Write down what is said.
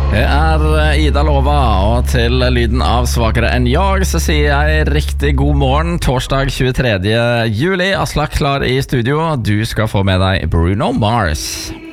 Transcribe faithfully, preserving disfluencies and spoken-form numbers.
Det er Ida Lova, og til lyden av Svakere enn jag så sier jeg riktig god morgen. Torsdag tjuetredje juli. Aslak klar i studio. Du skal få med deg Bruno Mars.